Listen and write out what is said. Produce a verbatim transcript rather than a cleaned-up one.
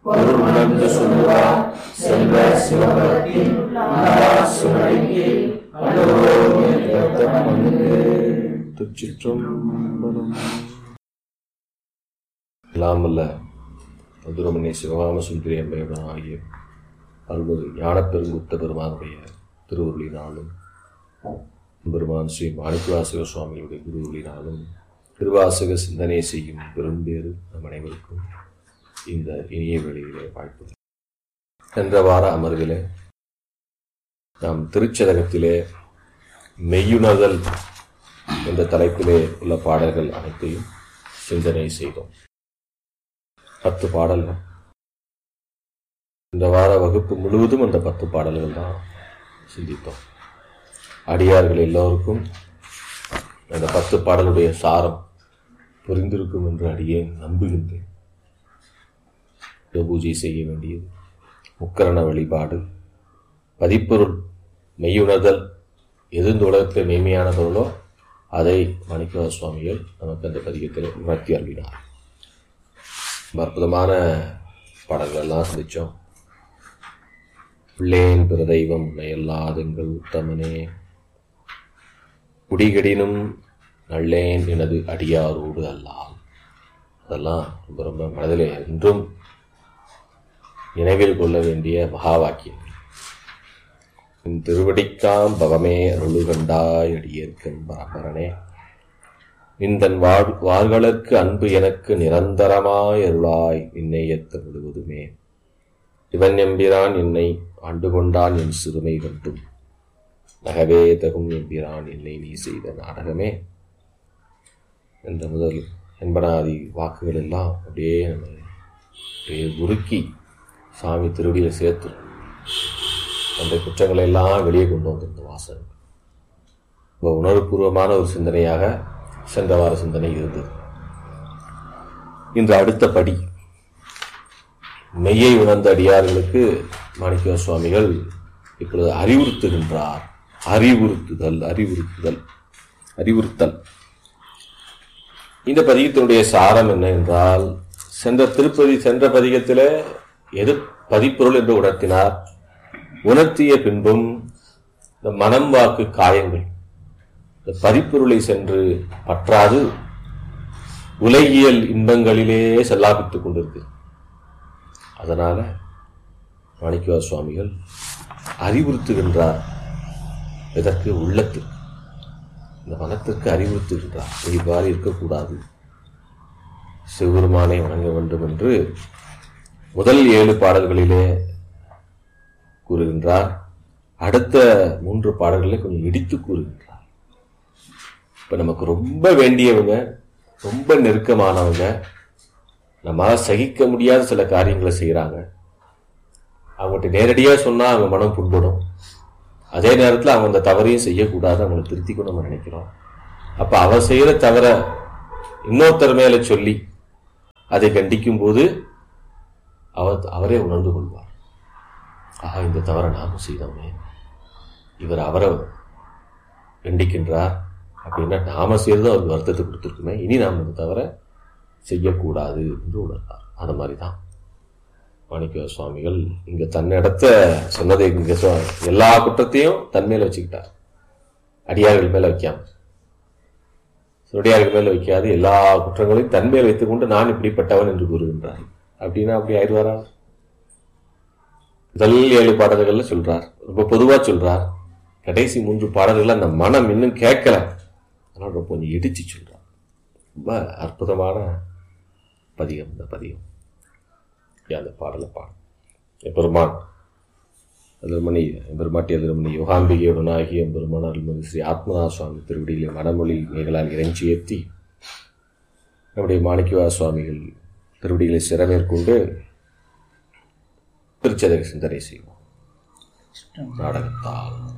பொருள் உணர்ந்து சொல்லுவார் செல்வ சிவபக்தின் சுவடிக்கு திருச்சிற்றம்பலம். இல்லாமல்ல மதுரமணி சிவகாம சுந்தரி அம்மையுடன் ஆகிய அருள்மிகு ஞானப்பெருங்குத்த பெருமானுடைய திருவுருளினாலும் பெருமான் ஸ்ரீ மாணிக்கவாசக சுவாமியுடைய குருவுளினாலும் திருவாசக சிந்தனை செய்யும் பெரும்பேறு நம் அனைவருக்கும் இந்த இனிய வேளையிலே வாழ்த்து. சென்ற வார அமர்விலே நாம் திருச்சதகத்திலே மெய்யுணர்தல் என்ற தலைப்பிலே உள்ள பாடல்கள் அனைத்தையும் சிந்தனை செய்தோம். பத்து பாடல்கள். இந்த வார வகுப்பு முழுவதும் அந்த பத்து பாடல்கள் தான் சிந்தித்தோம். அடியார்கள் எல்லோருக்கும் அந்த பத்து பாடலுடைய சாரம் புரிந்திருக்கும் என்று அடியேன் நம்புகின்றேன். பூஜை செய்ய வேண்டியது, முக்கரண வழிபாடு, பதிப்பொருள், மெய்யுணர்தல், எது இந்த உலகத்தில் மெய்மையான பொருளோ அதை மாணிக்கவாசக சுவாமிகள் நமக்கு அந்த பதிகத்தில் உணர்த்தி அருளினார். அற்புதமான பாடல்கள்லாம் சிந்திச்சோம். பிள்ளேன் பிற தெய்வம் உன்னையல்லாதெங்கள் உத்தமனே, குடிகடினும் நல்லேன் எனது அடியாரோடு அல்லாம். அதெல்லாம் ரொம்ப ரொம்ப மனதிலே என்றும் நினைவில் கொள்ள வேண்டிய மகா வாக்கியங்கள். உன் திருவடிக்காம் பவமே அருளுகண்டாய் அடியேற்கன் பரபரனே, நின்றன் வாழ் வார்களுக்கு அன்பு எனக்கு நிரந்தரமாய் அருளாய் நின்னையத்த முழுவதுமே. இவன் எம்பிரான் என்னை ஆண்டு கொண்டான் என் சிறுமை கண்டும், நகவே தகும் எம்பிரான் என்னை நீ செய்த நாடகமே என்ற முதல் என்பனாதி வாக்குகள் எல்லாம் அப்படியே நம்ம அப்படியே உருக்கி சாமி திருவடியில் சேர்த்து அந்த குற்றங்களை எல்லாம் வெளியே கொண்டு வந்திருந்த வாசகம் ரொம்ப உணர்வுபூர்வமான ஒரு சிந்தனையாக சென்ற வார சிந்தனை இருந்தது. இன்று அடுத்த படி மெய்யை உணர்ந்த அடியார்களுக்கு மாணிக்கவாசக சுவாமிகள் இப்பொழுது அறிவுறுத்துகின்றார். அறிவுறுத்துதல் அறிவுறுத்துதல் அறிவுறுத்தல் இந்த பதிகத்தினுடைய சாரம் என்ன என்றால், சென்ற திருப்பதி சென்ற பதிகத்தில் எது பதிப்பொருள் என்று உணர்த்தினார். உணர்த்திய பின்பும் இந்த மனம் வாக்கு காயங்கள் இந்த பதிப்பொருளை சென்று பற்றாது உலகியல் இன்பங்களிலே செல்லாபித்துக் கொண்டிருக்கு. அதனால மாணிக்கவாசக சுவாமிகள் அறிவுறுத்துகின்றார். இதற்கு உள்ளத்துக்கு, இந்த மனத்திற்கு அறிவுறுத்துகின்றார். இவ்வாறு இருக்கக்கூடாது, சிவபெருமானை வணங்க வேண்டும் என்று முதல் ஏழு பாடல்களிலே கூறுகின்றார். அடுத்த மூன்று பாடல்களை கொஞ்சம் இடித்து கூறுகின்றார். இப்ப நமக்கு ரொம்ப வேண்டியவங்க, ரொம்ப நெருக்கமானவங்க, நம்மளால சகிக்க முடியாத சில காரியங்களை செய்யறாங்க. அவங்ககிட்ட நேரடியா சொன்னா அவங்க மனம் புண்படும். அதே நேரத்தில் அவங்க அந்த தவறையும் செய்யக்கூடாது, அவங்களை திருத்திக்கணும் நம்ம நினைக்கிறோம். அப்ப அவ செய்யற தவற இன்னொருத்தர் மேல சொல்லி அதை கண்டிக்கும் போது அவர் அவரே உணர்ந்து கொள்வார். ஆஹா, இந்த தவறை நாமும் செய்தோமே, இவர் அவரை கண்டிக்கின்றார் அப்படின்னா நாம செய்யறது அவருக்கு வருத்தத்தை கொடுத்துருக்குமே, இனி நாம் இந்த தவறை செய்யக்கூடாது என்று உணர்ந்தார். அந்த மாதிரிதான் மாணிக்கவாசக சுவாமிகள் இங்க தன்னிடத்த சொன்னதை இங்க எல்லா குற்றத்தையும் தன் மேல வச்சுக்கிட்டார். அடியார்கள் மேல வைக்காம, அடியார்கள் மேல வைக்காது எல்லா குற்றங்களையும் தன் மேல் வைத்துக் கொண்டு நான் இப்படிப்பட்டவன் என்று கூறுகின்றார். அப்படின்னா அப்படி ஆயிடுவாரா? முதல் ஏழு பாடல்கள்ல சொல்றார், ரொம்ப பொதுவா சொல்றார். கடைசி மூன்று பாடல்கள் அந்த மனம் இன்னும் கேட்கல, அதனால ரொம்ப கொஞ்சம் இடிச்சு சொல்றார். ரொம்ப அற்புதமான பதிகம் இந்த பதிகம். அந்த பாடலை பாடும் எம்பெருமான் அதிரமணி எம்பெருமாட்டி அதிரமணி யோகாம்பிகையுடனாகிய எம்பெருமான் அருள்மிகு ஸ்ரீ ஆத்மநாத சுவாமி திருவடியிலே மனமொழி மேகலால் இறைஞ்சி ஏற்றி நம்முடைய மாணிக்கவாசக சுவாமிகள் திருவடிகளை சிறமேற்கொண்டு திருச்சதக சிந்தனை செய்வோம் நாடகத்தால்.